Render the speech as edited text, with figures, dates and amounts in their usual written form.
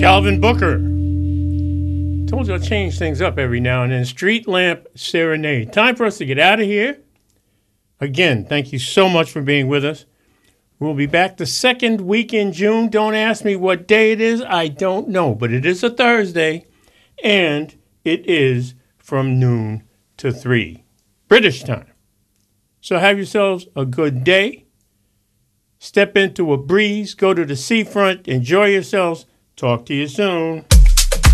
Calvin Booker. Told you I'll change things up every now and then. Street Lamp Serenade. Time for us to get out of here. Again, thank you so much for being with us. We'll be back the second week in June. Don't ask me what day it is. I don't know, but it is a Thursday, and it is from noon to 3 British time. So have yourselves a good day. Step into a breeze. Go to the seafront. Enjoy yourselves. Talk to you soon.